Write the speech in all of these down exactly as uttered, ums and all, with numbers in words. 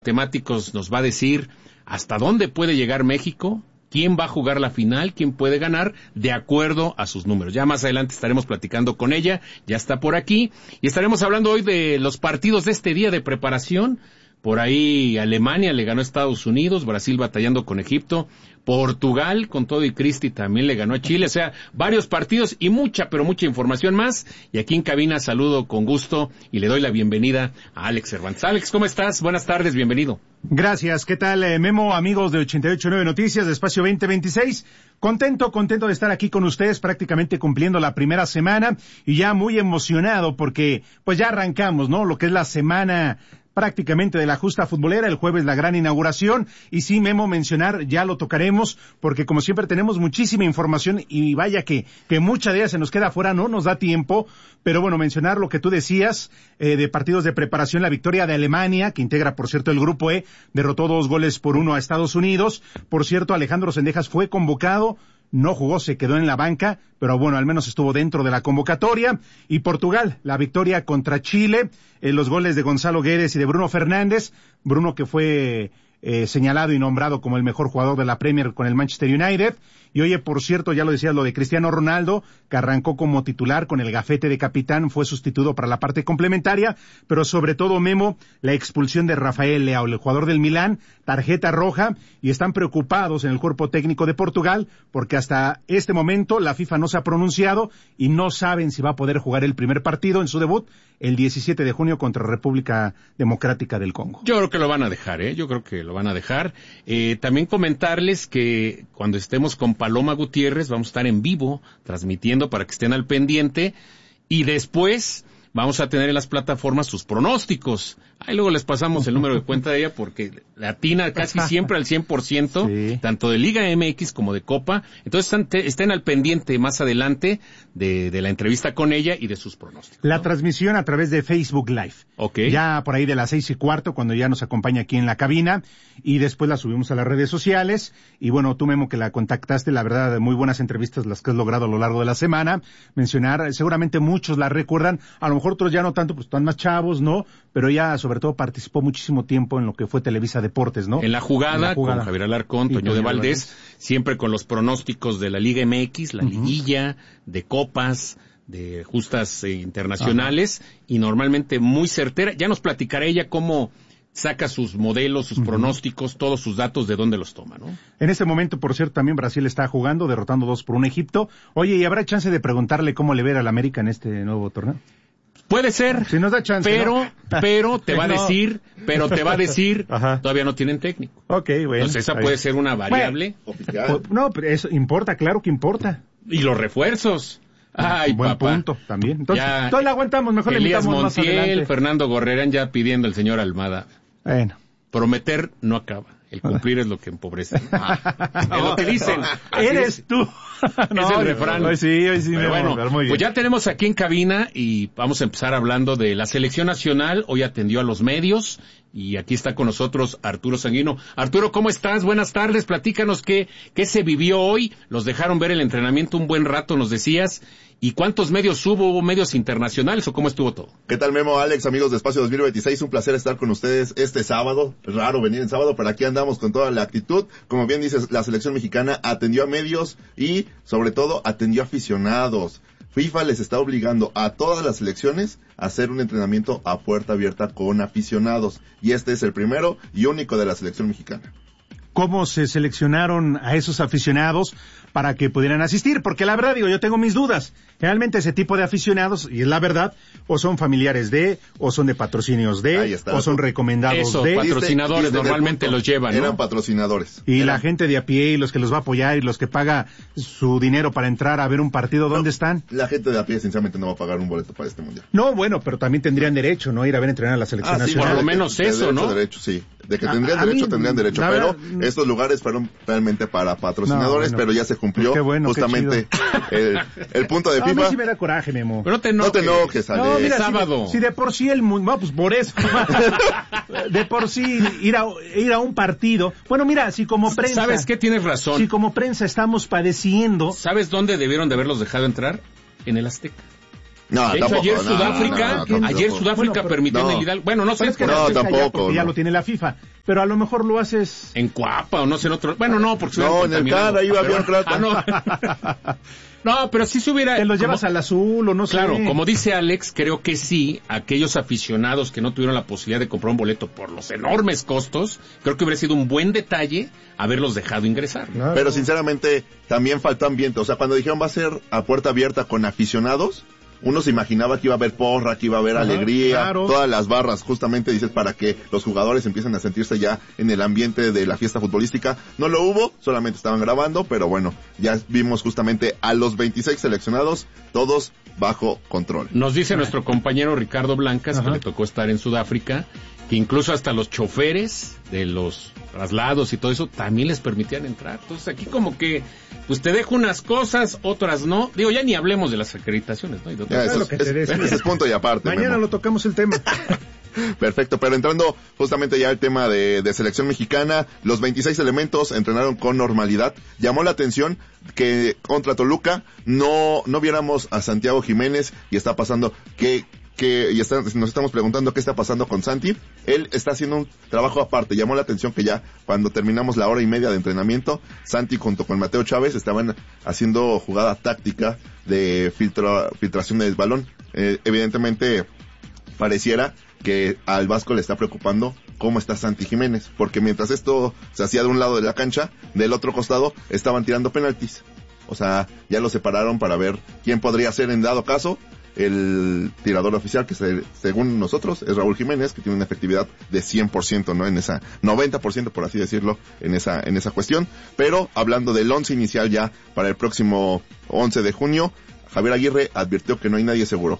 Temáticos nos va a decir hasta dónde puede llegar México, quién va a jugar la final, quién puede ganar, de acuerdo a sus números. Ya más adelante estaremos platicando con ella, ya está por aquí, y estaremos hablando hoy de los partidos de este día de preparación. Por ahí Alemania le ganó a Estados Unidos, Brasil batallando con Egipto, Portugal con todo y Cristi también le ganó a Chile, o sea, varios partidos y mucha, pero mucha información más. Y aquí en cabina saludo con gusto y le doy la bienvenida a Alex Cervantes. Alex, ¿cómo estás? Buenas tardes, bienvenido. Gracias, ¿qué tal, eh, Memo, amigos de ochenta y ocho punto nueve Noticias, de Espacio veinte veintiséis? Contento, contento de estar aquí con ustedes, prácticamente cumpliendo la primera semana y ya muy emocionado porque pues ya arrancamos, ¿no? Lo que es la semana prácticamente de la justa futbolera, el jueves la gran inauguración, y sí, Memo, mencionar, ya lo tocaremos, porque como siempre tenemos muchísima información, y vaya que, que mucha de ella se nos queda afuera, no nos da tiempo, pero bueno, mencionar lo que tú decías, eh, de partidos de preparación, la victoria de Alemania, que integra, por cierto, el grupo E, derrotó dos goles por uno a Estados Unidos. Por cierto, Alejandro Sendejas fue convocado, no jugó, se quedó en la banca, pero bueno, al menos estuvo dentro de la convocatoria. Y Portugal, la victoria contra Chile, eh, los goles de Gonzalo Guedes y de Bruno Fernández. Bruno, que fue eh, señalado y nombrado como el mejor jugador de la Premier con el Manchester United. Y oye, por cierto, ya lo decías, lo de Cristiano Ronaldo, que arrancó como titular con el gafete de capitán, fue sustituido para la parte complementaria, pero sobre todo, Memo, la expulsión de Rafael Leao, el jugador del Milán, tarjeta roja, y están preocupados en el cuerpo técnico de Portugal, porque hasta este momento la FIFA no se ha pronunciado y no saben si va a poder jugar el primer partido en su debut el diecisiete de junio contra República Democrática del Congo. Yo creo que lo van a dejar, ¿eh? Yo creo que lo van a dejar. Eh, también comentarles que cuando estemos con Paloma Gutiérrez vamos a estar en vivo transmitiendo para que estén al pendiente, y después vamos a tener en las plataformas sus pronósticos. Ahí luego les pasamos el número de cuenta de ella porque la atina casi siempre al cien por ciento, sí, tanto de Liga M X como de Copa. Entonces están, te, estén al pendiente más adelante de, de la entrevista con ella y de sus pronósticos. La ¿no? transmisión a través de Facebook Live. Okay. Ya por ahí de las seis y cuarto, cuando ya nos acompaña aquí en la cabina, y después la subimos a las redes sociales. Y bueno, tú, Memo, que la contactaste, la verdad, muy buenas entrevistas las que has logrado a lo largo de la semana. Mencionar, seguramente muchos la recuerdan, a lo mejor otros ya no tanto, pues están más chavos, ¿no? Pero ella, sobre todo, participó muchísimo tiempo en lo que fue Televisa Deportes, ¿no? En la jugada, en la jugada. Con Javier Alarcón, Toño, Toño de Valdés, Valdés, siempre con los pronósticos de la Liga M X, la uh-huh. liguilla, de copas, de justas eh, internacionales, uh-huh. y normalmente muy certera. Ya nos platicará ella cómo saca sus modelos, sus uh-huh. pronósticos, todos sus datos, de dónde los toma, ¿no? En este momento, por cierto, también Brasil está jugando, derrotando dos por un Egipto. Oye, ¿y habrá chance de preguntarle cómo le ve a la América en este nuevo torneo? Puede ser, si nos da chance, pero, ¿no? pero te va a decir, no. pero te va a decir, Ajá. todavía no tienen técnico. Ok, bueno. Entonces esa puede ser una variable bueno, oficial. No, pero eso importa, claro que importa. Y los refuerzos. Ay, buen papá. punto también. Entonces, ya, entonces la aguantamos, mejor Elías le invitamos Montiel, más adelante. Fernando Gorrerán ya pidiendo al señor Almada. Bueno. Prometer no acaba. El cumplir es lo que empobrece. Ah, es lo que dicen. Eres es, tú. No, es el refrán. Hoy sí, hoy sí. Pero me bueno, voy a ver, muy bien. Pues ya tenemos aquí en cabina y vamos a empezar hablando de la selección nacional. Hoy atendió a los medios y aquí está con nosotros Arturo Sanguino. Arturo, ¿cómo estás? Buenas tardes. Platícanos qué, qué se vivió hoy. Los dejaron ver el entrenamiento un buen rato, nos decías. ¿Y cuántos medios hubo? ¿Hubo medios internacionales o cómo estuvo todo? ¿Qué tal, Memo, Alex, amigos de Espacio dos mil veintiséis? Un placer estar con ustedes este sábado. Es raro venir en sábado, pero aquí andamos con toda la actitud. Como bien dices, la selección mexicana atendió a medios y, sobre todo, atendió a aficionados. FIFA les está obligando a todas las selecciones a hacer un entrenamiento a puerta abierta con aficionados. Y este es el primero y único de la selección mexicana. ¿Cómo se seleccionaron a esos aficionados para que pudieran asistir? Porque la verdad, digo, yo tengo mis dudas. Generalmente ese tipo de aficionados, y es la verdad, o son familiares de, o son de patrocinios de, o son recomendados Eso, de. patrocinadores Diste, diste normalmente los llevan, ¿no? Eran patrocinadores. Y eran. La gente de a pie, y los que los va a apoyar, y los que paga su dinero para entrar a ver un partido, ¿dónde no, están? La gente de a pie, sinceramente, no va a pagar un boleto para este mundial. No, bueno, pero también tendrían derecho, ¿no? Ir a ver entrenar a la selección ah, sí, nacional. Por lo menos de, eso, de ¿no? De derecho, sí. De que tendrían a, a derecho, mí, tendrían derecho. Pero verdad, estos lugares fueron realmente para patrocinadores, no, bueno, pero ya se cumplió pues bueno, justamente el, el punto de no, FIFA. A mí sí me da coraje, Memo. Pero no te enojes. No te enojes, Ale. No, mira, sábado. Si de, si de por sí el mundo, no, pues por eso. De por sí ir a, ir a un partido. Bueno, mira, si como prensa. ¿Sabes qué? Tienes razón. Si como prensa estamos padeciendo. ¿Sabes dónde debieron de haberlos dejado entrar? En el Azteca. No, de hecho, tampoco, ayer no, Sudáfrica, no, no, no, ayer tampoco. Sudáfrica Bueno, pero- permitió no. en el Hidalgo. Bueno, no sé, es que no, no, allá tampoco, porque ya no. lo tiene la FIFA, pero a lo mejor lo haces en Cuapa o no sé en otro. Bueno, no, porque se No, hubieran en el contaminado. CAR, ahí va Pero- bien plata. Ah, no. No, pero sí se hubiera. te los como- llevas al azul o no sé. Claro, como dice Alex, creo que sí, aquellos aficionados que no tuvieron la posibilidad de comprar un boleto por los enormes costos, creo que hubiera sido un buen detalle haberlos dejado ingresar. Claro. Pero sinceramente, también faltó ambiente. O sea, cuando dijeron va a ser a puerta abierta con aficionados, uno se imaginaba que iba a haber porra, que iba a haber Ajá, alegría, claro. todas las barras, justamente dices, para que los jugadores empiecen a sentirse ya en el ambiente de la fiesta futbolística. No lo hubo, solamente estaban grabando, pero bueno, ya vimos justamente a los veintiséis seleccionados, todos bajo control. Nos dice nuestro compañero Ricardo Blancas, Ajá. que le tocó estar en Sudáfrica, que incluso hasta los choferes de los traslados y todo eso también les permitían entrar. Entonces aquí como que, pues te dejo unas cosas, otras no. Digo, ya ni hablemos de las acreditaciones, ¿no? Y de otras Ya, eso, lo que es, te decía. ese es punto y aparte. Mañana Memo. lo tocamos el tema. Perfecto, pero entrando justamente ya al tema de, de selección mexicana, los veintiséis elementos entrenaron con normalidad. Llamó la atención que contra Toluca no, no viéramos a Santiago Jiménez y está pasando que, que, y está, nos estamos preguntando qué está pasando con Santi. Él está haciendo un trabajo aparte. Llamó la atención que ya cuando terminamos la hora y media de entrenamiento, Santi junto con Mateo Chávez estaban haciendo jugada táctica de filtro, filtración del balón. Eh, evidentemente pareciera que al Vasco le está preocupando cómo está Santi Jiménez, porque mientras esto se hacía de un lado de la cancha, del otro costado estaban tirando penaltis. O sea, ya lo separaron para ver quién podría ser en dado caso el tirador oficial, que se, según nosotros es Raúl Jiménez, que tiene una efectividad de cien por ciento, ¿no? En esa, noventa por ciento por así decirlo, en esa, en esa cuestión. Pero hablando del once inicial ya para el próximo once de junio, Javier Aguirre advirtió que no hay nadie seguro.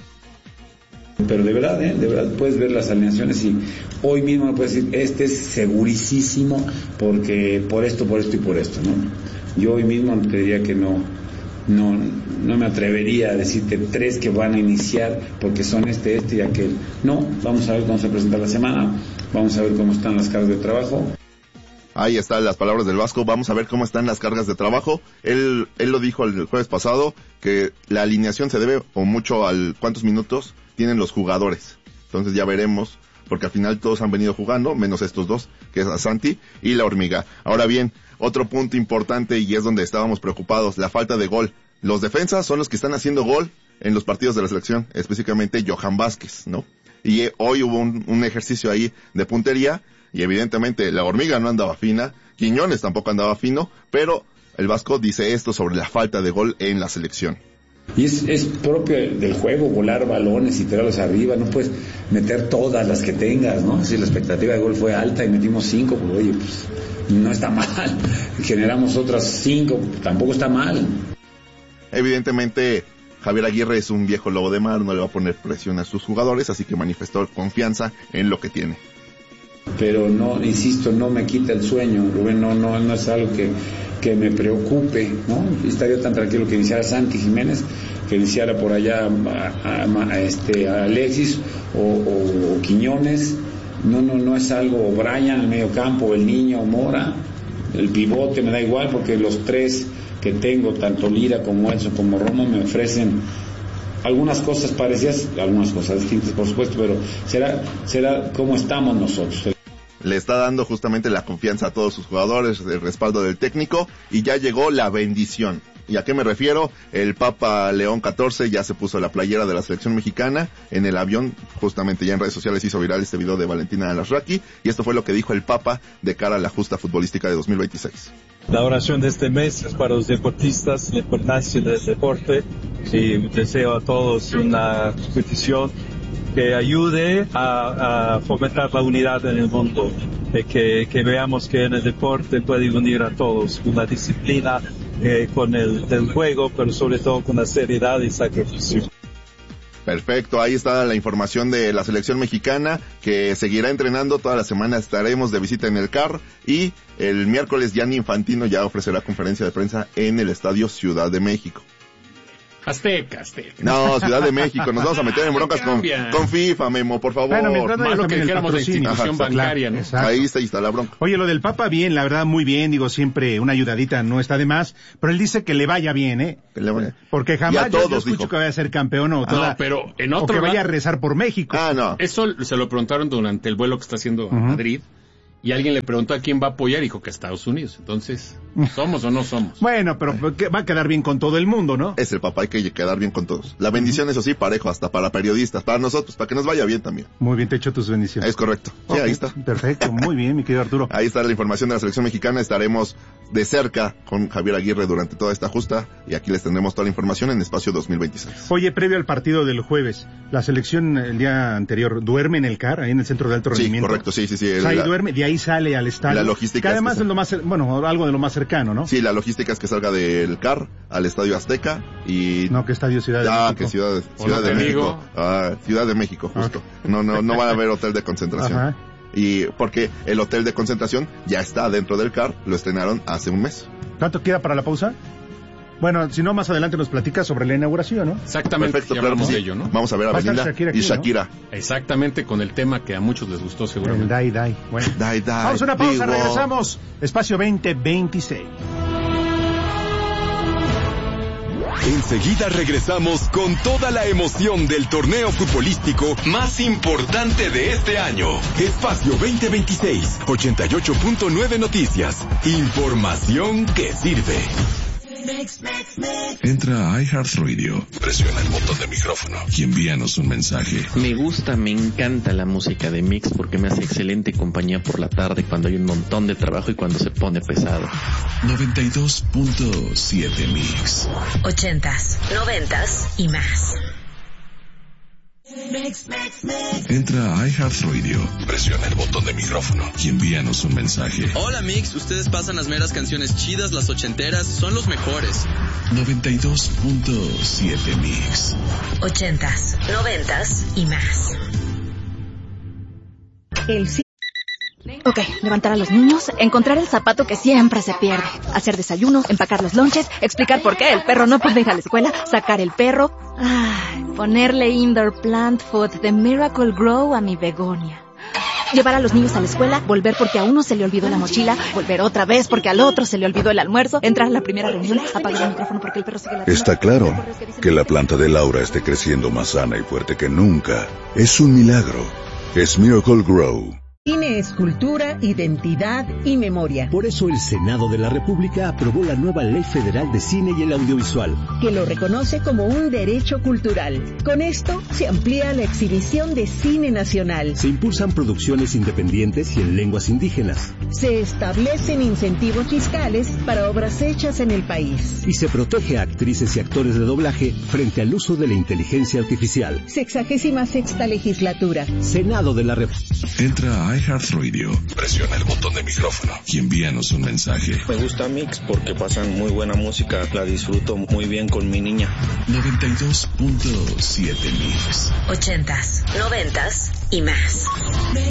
Pero de verdad, ¿eh? De verdad puedes ver las alineaciones y hoy mismo me puedes decir, este es segurísimo porque por esto, por esto y por esto, ¿no? Yo hoy mismo te diría que no, no, no me atrevería a decirte tres que van a iniciar porque son este, este y aquel. No, vamos a ver cómo se presenta la semana, vamos a ver cómo están las cargas de trabajo. Ahí están las palabras del Vasco. Vamos a ver cómo están las cargas de trabajo. Él, él lo dijo el jueves pasado, que la alineación se debe o mucho al cuántos minutos tienen los jugadores. Entonces ya veremos, porque al final todos han venido jugando, menos estos dos, que es a Santi y la Hormiga. Ahora bien, otro punto importante y es donde estábamos preocupados, la falta de gol. Los defensas son los que están haciendo gol en los partidos de la selección, específicamente Johan Vázquez, ¿no? Y eh, hoy hubo un, un ejercicio ahí de puntería, y evidentemente la Hormiga no andaba fina, Quiñones tampoco andaba fino, pero el Vasco dice esto sobre la falta de gol en la selección. Y es, es propio del juego, volar balones y tirarlos arriba, no puedes meter todas las que tengas, ¿no? Si la expectativa de gol fue alta y metimos cinco, pues oye, pues no está mal. Generamos otras cinco, tampoco está mal. Evidentemente Javier Aguirre es un viejo lobo de mar, no le va a poner presión a sus jugadores, así que manifestó confianza en lo que tiene. Pero no, insisto, no me quita el sueño, Rubén, no, no, no es algo que, que me preocupe, ¿no? Estaría tan tranquilo que iniciara Santi Jiménez, que iniciara por allá a, a, a, este, a Alexis o, o, o Quiñones. No, no, no es algo, Brian, el medio campo, el niño, Mora, el pivote, me da igual, porque los tres que tengo, tanto Lira como Edson como Romo, me ofrecen algunas cosas parecidas, algunas cosas distintas, por supuesto, pero será, será como estamos nosotros. Le está dando justamente la confianza a todos sus jugadores, el respaldo del técnico, y ya llegó la bendición. ¿Y a qué me refiero? El Papa León catorce ya se puso la playera de la selección mexicana en el avión, justamente ya en redes sociales hizo viral este video de Valentina Alasraqui, y esto fue lo que dijo el Papa de cara a la justa futbolística de dos mil veintiséis. La oración de este mes es para los deportistas, la importancia del deporte, y deseo a todos una competición que ayude a, a fomentar la unidad en el mundo, de que, que veamos que en el deporte puede unir a todos, una disciplina eh, con el del juego, pero sobre todo con la seriedad y sacrificio. Perfecto, ahí está la información de la selección mexicana que seguirá entrenando, toda la semana estaremos de visita en el C A R y el miércoles Gianni Infantino ya ofrecerá conferencia de prensa en el Estadio Ciudad de México. Azteca, Azteca. No, Ciudad de México. Nos vamos a meter en broncas con, con FIFA, Memo, por favor. Bueno, mientras no Malo que dijéramos la institución Ajá, bancaria, ¿no? Exacto. Ahí está, ahí está la bronca. Oye, lo del Papa, bien, la verdad, muy bien. Digo, siempre una ayudadita no está de más. Pero él dice que le vaya bien, ¿eh? Que le vaya. Porque Y jamás a yo, yo todos, escucho dijo. que vaya a ser campeón o, toda, No, pero en o otro que vaya a lado- rezar por México. Ah, no. Eso se lo preguntaron durante el vuelo que está haciendo a Madrid. Y alguien le preguntó a quién va a apoyar y dijo que a Estados Unidos. Entonces, ¿somos o no somos? Bueno, pero que va a quedar bien con todo el mundo, ¿no? Es el papá, hay que quedar bien con todos. La bendición, eso sí, parejo, hasta para periodistas, para nosotros, para que nos vaya bien también. Muy bien, te echo tus bendiciones. Es correcto. Sí, Ok, ahí está. Perfecto, muy bien, mi querido Arturo. Ahí está la información de la selección mexicana. Estaremos de cerca con Javier Aguirre durante toda esta justa y aquí les tendremos toda la información en Espacio dos mil veintiséis. Oye, previo al partido del jueves, la selección el día anterior duerme en el C A R, ahí en el centro de alto Sí, rendimiento. correcto, sí, sí, sí. O sea, ahí La- duerme, de ahí sale al estadio. La logística Que además es que es lo más, cer- bueno, algo de lo más cercano, ¿no? Sí, la logística es que salga del C A R al Estadio Azteca y... No, que estadio Ciudad de Ah, México. que Ciudad, O Ciudad no de te México. digo. Ah, Ciudad de México, justo. No, no, no va a haber hotel de concentración. Ajá. Y porque el hotel de concentración ya está dentro del C A R, lo estrenaron hace un mes. ¿Cuánto queda para la pausa? Bueno, si no, más adelante nos platica sobre la inauguración, ¿no? Exactamente, Perfecto, ya claro que hablamos sí. de ello, ¿no? Vamos a ver a Va a estar Belinda Shakira aquí, y ¿no? Shakira. Exactamente con el tema que a muchos les gustó El seguramente. Dai Dai. Bueno. Dai, dai, Vamos a una pausa, digo. regresamos. Espacio veinte veintiséis. Enseguida regresamos con toda la emoción del torneo futbolístico más importante de este año. Espacio veinte veintiséis, ochenta y ocho punto nueve Noticias. Información que sirve. Entra a iHeartRadio, presiona el botón de micrófono y envíanos un mensaje. Me gusta, me encanta la música de Mix porque me hace excelente compañía por la tarde cuando hay un montón de trabajo y cuando se pone pesado. noventa y dos punto siete Mix. Ochentas, noventas y más. Entra a iHeartRadio, presiona el botón de micrófono y envíanos un mensaje. Hola Mix, ustedes pasan las meras canciones chidas, las ochenteras, son los mejores. noventa y dos punto siete Mix. Ochentas, noventas y más. El sí. Ok, levantar a los niños, encontrar el zapato que siempre se pierde, hacer desayuno, empacar los lonches, explicar por qué el perro no puede ir a la escuela, sacar el perro, ay, ponerle indoor plant food de Miracle Grow a mi begonia. Llevar a los niños a la escuela, volver porque a uno se le olvidó la mochila, volver otra vez porque al otro se le olvidó el almuerzo, entrar a la primera reunión, apagar el micrófono porque el perro sigue la Está claro que la planta de Laura esté creciendo más sana y fuerte que nunca. Es un milagro. Es Miracle Grow. Cine es cultura, identidad y memoria. Por eso el Senado de la República aprobó la nueva Ley Federal de Cine y el Audiovisual, que lo reconoce como un derecho cultural. Con esto se amplía la exhibición de cine nacional. Se impulsan producciones independientes y en lenguas indígenas. Se establecen incentivos fiscales para obras hechas en el país. Y se protege a actrices y actores de doblaje frente al uso de la inteligencia artificial. Sexagésima sexta legislatura. Senado de la República. Entra a iHeartRadio, presiona el botón de micrófono y envíanos un mensaje. Me gusta Mix porque pasan muy buena música, la disfruto muy bien con mi niña. noventa y dos punto siete Mix. Ochentas, noventas y más.